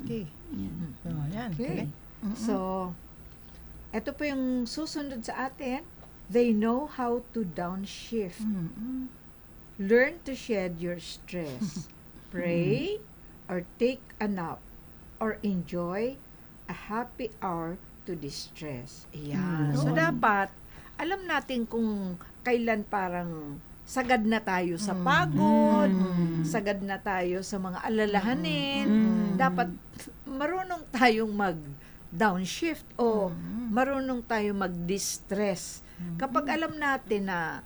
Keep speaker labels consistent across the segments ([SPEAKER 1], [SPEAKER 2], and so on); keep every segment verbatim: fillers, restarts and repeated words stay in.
[SPEAKER 1] Okay.
[SPEAKER 2] Yan.
[SPEAKER 1] So, yan.
[SPEAKER 3] Okay.
[SPEAKER 1] Mm-mm.
[SPEAKER 3] So, ito po yung susunod sa atin. They know how to downshift.
[SPEAKER 1] Mm-mm.
[SPEAKER 3] Learn to shed your stress. Pray or take a nap or enjoy a happy hour to distress. Ayan.
[SPEAKER 2] Mm.
[SPEAKER 3] So,
[SPEAKER 1] Oo.
[SPEAKER 3] dapat alam natin kung kailan parang sagad na tayo sa
[SPEAKER 1] Mm.
[SPEAKER 3] pagod,
[SPEAKER 2] Mm.
[SPEAKER 3] sagad na tayo sa mga alalahanin.
[SPEAKER 2] Mm.
[SPEAKER 3] Dapat marunong tayong mag downshift o
[SPEAKER 1] Mm.
[SPEAKER 3] marunong tayong mag-distress.
[SPEAKER 1] Mm.
[SPEAKER 3] Kapag alam natin na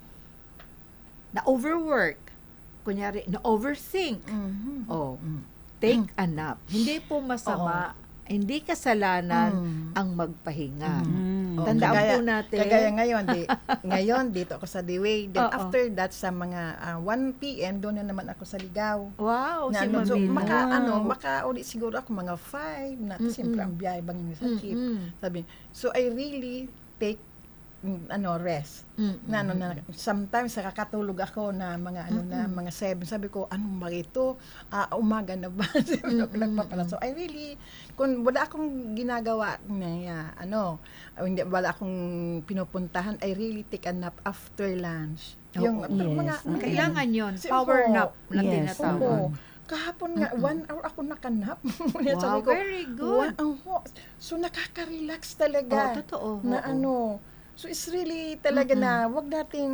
[SPEAKER 3] na overwork, kunyari na overthink,
[SPEAKER 1] Mhm.
[SPEAKER 3] oh,
[SPEAKER 1] Mm.
[SPEAKER 3] take a nap. Hindi po masama, hindi kasalanan
[SPEAKER 1] Mm.
[SPEAKER 3] ang magpahinga.
[SPEAKER 2] Mm.
[SPEAKER 1] Oo,
[SPEAKER 3] Tandaan
[SPEAKER 1] kagaya-
[SPEAKER 3] po natin.
[SPEAKER 1] Kagaya ngayon, di, ngayon dito ako sa Dewey. Then
[SPEAKER 3] Oo.
[SPEAKER 1] after that, sa mga ah, one p.m., doon na naman ako sa Ligaw.
[SPEAKER 3] Wow, si
[SPEAKER 1] Na, ano, so,
[SPEAKER 3] Mamina.
[SPEAKER 1] maka,
[SPEAKER 2] Wow.
[SPEAKER 1] ano, makauli siguro ako mga five, na
[SPEAKER 3] Mm-mm.
[SPEAKER 1] siyempre ang biyahe bang sa jeep.
[SPEAKER 3] Mm-mm.
[SPEAKER 1] Sabi, so I really take mm, ano rest.
[SPEAKER 3] Mm-mm.
[SPEAKER 1] Na ano na sometimes nakakatulog ako na mga ano na
[SPEAKER 3] Mm-mm.
[SPEAKER 1] mga seven. Sabi ko, anong ba ito? Ah, umaga na ba? Seven o'clock pa pala. So I really kung wala akong ginagawa na ah, ano, ah, hindi wala akong pinupuntahan, I really take a nap after lunch.
[SPEAKER 3] Oo,
[SPEAKER 2] yes.
[SPEAKER 1] mga
[SPEAKER 3] Kailangan yon
[SPEAKER 1] Si-
[SPEAKER 3] power
[SPEAKER 1] oo.
[SPEAKER 3] nap na
[SPEAKER 2] Yes,
[SPEAKER 3] tinatawag.
[SPEAKER 1] Oo. Kahapon nga,
[SPEAKER 3] Mm-mm.
[SPEAKER 1] one hour ako nakanap.
[SPEAKER 3] Wow,
[SPEAKER 1] Sabi ko,
[SPEAKER 3] very good.
[SPEAKER 1] "Wow, oh, so nakaka-relax
[SPEAKER 3] Oh,
[SPEAKER 1] talaga.
[SPEAKER 3] totoo.
[SPEAKER 1] na
[SPEAKER 3] oo.
[SPEAKER 1] ano, so it's really talaga
[SPEAKER 3] Mm-mm.
[SPEAKER 1] na wag nating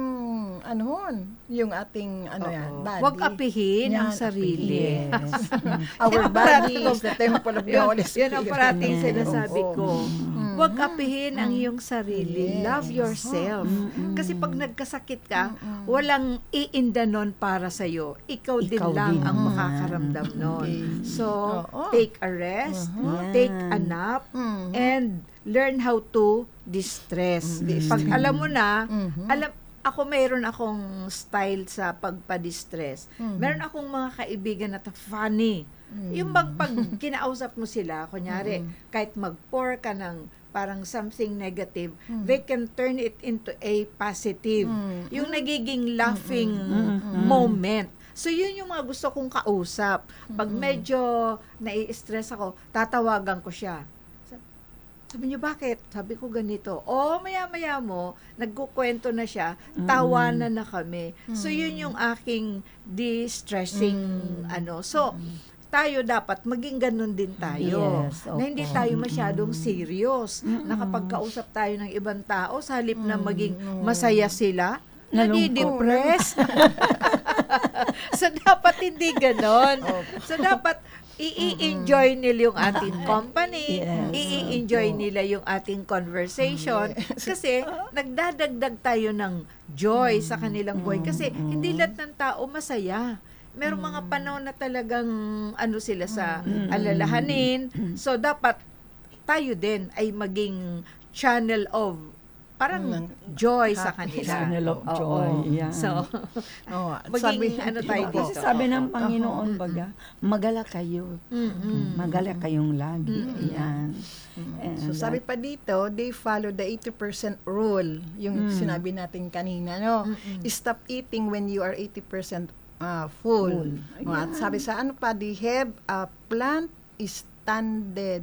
[SPEAKER 1] anohon yung ating ano
[SPEAKER 3] Oo.
[SPEAKER 1] yan, body.
[SPEAKER 3] Huwag apihin ang
[SPEAKER 1] Yan,
[SPEAKER 3] sarili.
[SPEAKER 2] Yes.
[SPEAKER 1] Our
[SPEAKER 3] Yan ang
[SPEAKER 1] body
[SPEAKER 3] parating-
[SPEAKER 1] is the temple of the
[SPEAKER 3] Yun,
[SPEAKER 1] Holy
[SPEAKER 3] yun
[SPEAKER 1] Spirit.
[SPEAKER 3] ang parating
[SPEAKER 2] Yes.
[SPEAKER 3] sinasabi
[SPEAKER 1] Oo.
[SPEAKER 3] ko.
[SPEAKER 1] Mm.
[SPEAKER 3] Huwag apihin ang iyong sarili.
[SPEAKER 1] Yes.
[SPEAKER 3] Love yourself.
[SPEAKER 2] Mm-mm.
[SPEAKER 3] Kasi pag nagkasakit ka,
[SPEAKER 1] Mm-mm.
[SPEAKER 3] walang iinda nun para sa'yo. Ikaw din
[SPEAKER 2] Ikaw
[SPEAKER 3] lang
[SPEAKER 2] din.
[SPEAKER 3] ang
[SPEAKER 1] Mm.
[SPEAKER 3] makakaramdam nun.
[SPEAKER 1] Okay.
[SPEAKER 3] So,
[SPEAKER 1] Oo.
[SPEAKER 3] take a rest,
[SPEAKER 2] Mhm.
[SPEAKER 3] take a nap,
[SPEAKER 1] Mm.
[SPEAKER 3] and learn how to distress.
[SPEAKER 1] Mm,
[SPEAKER 3] Pag
[SPEAKER 1] distress.
[SPEAKER 3] alam mo na,
[SPEAKER 1] Mhm.
[SPEAKER 3] alam ako mayroon akong style sa pagpa-distress.
[SPEAKER 1] Mhm.
[SPEAKER 3] Meron akong mga kaibigan na ta- funny.
[SPEAKER 1] Mm.
[SPEAKER 3] Yung bang pag kinausap mo sila, kunyari,
[SPEAKER 1] Mm.
[SPEAKER 3] kahit mag-pour ka ng parang something negative,
[SPEAKER 1] Mm.
[SPEAKER 3] they can turn it into a positive.
[SPEAKER 1] Mm.
[SPEAKER 3] Yung nagiging laughing
[SPEAKER 2] Mm.
[SPEAKER 3] moment. So, yun yung mga gusto kong kausap. Pag
[SPEAKER 1] Mm.
[SPEAKER 3] medyo nai-stress ako, tatawagan ko siya. Sa- Sabi niyo, bakit? Sabi ko ganito. O, maya-maya mo, nagkukwento na siya, tawanan na kami. So, yun yung aking de-stressing,
[SPEAKER 1] Mm.
[SPEAKER 3] ano. So, tayo dapat maging ganun din tayo.
[SPEAKER 2] Yes,
[SPEAKER 3] na hindi
[SPEAKER 2] opo.
[SPEAKER 3] tayo masyadong
[SPEAKER 2] Mm.
[SPEAKER 3] serious.
[SPEAKER 2] Mm-mm.
[SPEAKER 3] Na kapag kausap tayo ng ibang tao, sa halip na
[SPEAKER 1] Mm,
[SPEAKER 3] maging
[SPEAKER 1] mm.
[SPEAKER 3] masaya sila,
[SPEAKER 2] Nalungkot.
[SPEAKER 3] nadi-depress. So, dapat hindi ganon.
[SPEAKER 1] Opo.
[SPEAKER 3] So, dapat i-enjoy nila yung ating company,
[SPEAKER 2] Yes.
[SPEAKER 3] i-enjoy
[SPEAKER 2] Opo.
[SPEAKER 3] nila yung ating conversation.
[SPEAKER 1] Yes.
[SPEAKER 3] Kasi, nagdadagdag tayo ng joy sa kanilang buhay. Kasi,
[SPEAKER 2] Mm.
[SPEAKER 3] hindi lahat ng tao masaya. Merong mga panahon na talagang ano sila sa
[SPEAKER 2] Mm.
[SPEAKER 3] alalahanin.
[SPEAKER 2] Mm.
[SPEAKER 3] So, dapat tayo din ay maging channel of parang
[SPEAKER 1] Mm.
[SPEAKER 3] joy sa
[SPEAKER 1] Happy.
[SPEAKER 3] kanila.
[SPEAKER 2] Channel of
[SPEAKER 3] Oo.
[SPEAKER 2] joy. Yan.
[SPEAKER 3] So,
[SPEAKER 1] Oo.
[SPEAKER 3] maging ano tayo
[SPEAKER 2] Kasi
[SPEAKER 3] dito.
[SPEAKER 2] sabi ng
[SPEAKER 3] Oo.
[SPEAKER 2] Panginoon,
[SPEAKER 3] Oo.
[SPEAKER 2] baga, magala kayo.
[SPEAKER 3] Mm-mm.
[SPEAKER 2] Magala kayong lagi.
[SPEAKER 3] Mm-mm.
[SPEAKER 2] Yan.
[SPEAKER 1] So
[SPEAKER 2] And
[SPEAKER 1] sabi
[SPEAKER 2] that-
[SPEAKER 1] pa dito, they follow the eighty percent rule, yung
[SPEAKER 2] Mm.
[SPEAKER 1] sinabi natin kanina, no?
[SPEAKER 3] Mm-mm.
[SPEAKER 1] Stop eating when you are eighty percent uh, full.
[SPEAKER 2] Full.
[SPEAKER 1] O, At sabi sa ano pa, they have a plant standard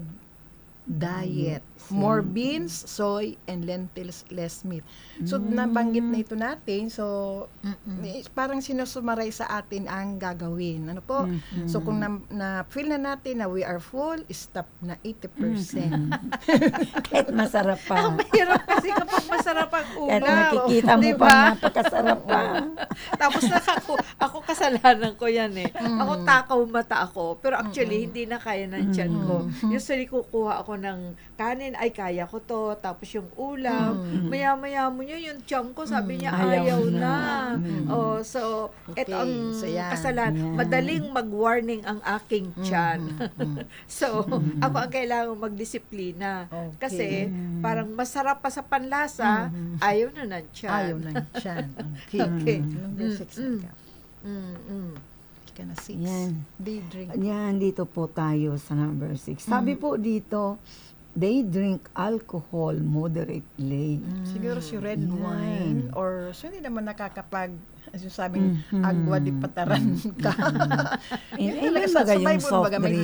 [SPEAKER 1] diet. More
[SPEAKER 2] Yan.
[SPEAKER 1] beans, soy, and lentils, less meat. So,
[SPEAKER 2] Mm.
[SPEAKER 1] nabanggit na ito natin. So,
[SPEAKER 3] Mm-mm.
[SPEAKER 1] eh, parang sinusumaray sa atin ang gagawin. Ano po?
[SPEAKER 2] Mhm.
[SPEAKER 1] So, kung na, na feel na natin na we are full, stop na eighty percent.
[SPEAKER 2] Kahit masarap pa.
[SPEAKER 3] Ang mahirap kasi kapag masarap ang
[SPEAKER 2] Kahit
[SPEAKER 3] ulam.
[SPEAKER 2] nakikita mo
[SPEAKER 3] Diba?
[SPEAKER 2] pa napakasarap pa.
[SPEAKER 3] Tapos nakaku, ako kasalanan ko yan eh. Ako takaw mata ako. Pero actually, hindi na kaya ng tiyan ko. Usually, kukuha ako ng kanin, ay kaya ko to. Tapos yung ulam.
[SPEAKER 1] Mm.
[SPEAKER 3] Maya-maya mo nyo, yung tiyan ko, sabi niya,
[SPEAKER 2] Ayaw
[SPEAKER 3] ayaw,
[SPEAKER 2] na.
[SPEAKER 3] na.
[SPEAKER 2] Mm.
[SPEAKER 3] Oh, so,
[SPEAKER 1] Okay,
[SPEAKER 3] ito ang
[SPEAKER 1] so yan.
[SPEAKER 3] kasalanan.
[SPEAKER 2] Yan.
[SPEAKER 3] Madaling mag-warning ang aking tiyan.
[SPEAKER 1] Mm.
[SPEAKER 3] So, ako ang kailangan magdisiplina.
[SPEAKER 1] Okay.
[SPEAKER 3] Kasi, parang masarap pa sa panlasa,
[SPEAKER 1] Mhm.
[SPEAKER 3] ayaw na ng tiyan.
[SPEAKER 1] Ayaw na siyan. Okay.
[SPEAKER 3] Okay.
[SPEAKER 1] Number six
[SPEAKER 3] Mm,
[SPEAKER 1] na ka.
[SPEAKER 3] Mm, mm.
[SPEAKER 1] Ka na six.
[SPEAKER 2] Yan.
[SPEAKER 1] They drink.
[SPEAKER 2] Yan, dito po tayo sa number six. Sabi po dito, they drink alcohol moderately.
[SPEAKER 1] Siguro si red
[SPEAKER 2] Yan.
[SPEAKER 1] wine or so hindi naman nakakapag as yung sabing
[SPEAKER 2] Mhm.
[SPEAKER 1] agwa di pataran ka.
[SPEAKER 2] Eh,
[SPEAKER 1] Yun
[SPEAKER 2] eh,
[SPEAKER 1] talaga
[SPEAKER 2] may
[SPEAKER 1] sa-
[SPEAKER 2] baga
[SPEAKER 1] sa
[SPEAKER 2] yung
[SPEAKER 1] Bible,
[SPEAKER 2] soft
[SPEAKER 1] baga may
[SPEAKER 2] drink.